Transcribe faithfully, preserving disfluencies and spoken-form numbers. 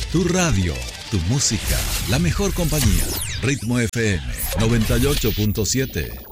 Tu radio, tu música, la mejor compañía. Ritmo F M noventa y ocho punto siete.